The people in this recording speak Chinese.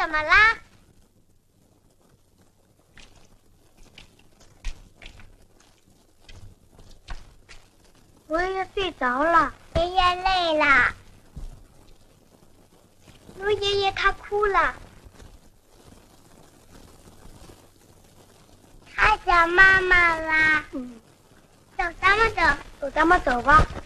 怎么啦？ 我爷爷睡着了， 爷爷累了。 因为爷爷他哭了， 他想妈妈啦。 嗯， 走，咱们走。 走，咱们走吧。